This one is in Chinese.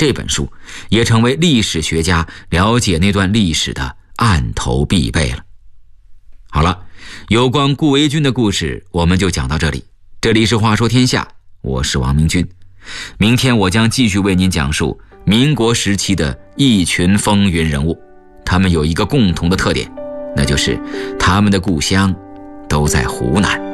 这本书也成为历史学家了解那段历史的案头必备了。好了，有关顾维钧的故事我们就讲到这里。这里是话说天下，我是王明君。明天我将继续为您讲述民国时期的一群风云人物，他们有一个共同的特点，那就是他们的故乡都在湖南。